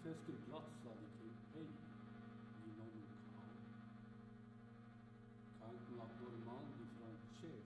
festa in piazza di Campegli, di non un cavo, canto la dormante